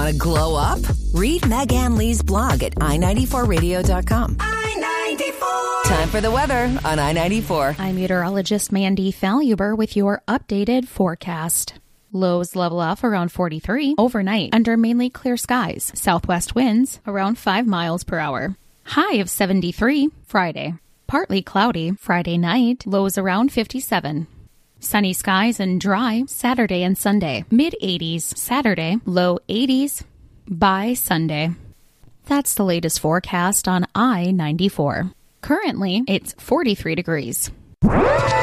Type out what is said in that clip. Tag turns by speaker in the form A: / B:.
A: Want to glow up? Read Meg Ann Lee's blog at i94radio.com. I-94. Time for the weather on I-94.
B: I'm meteorologist Mandy Faluber with your updated forecast. Lows level off around 43 overnight under mainly clear skies. Southwest winds around 5 miles per hour. High of 73 Friday. Partly cloudy Friday night. Lows around 57. Sunny skies and dry Saturday and Sunday. Mid-80s Saturday. Low 80s by Sunday. That's the latest forecast on I-94. Currently, it's 43 degrees.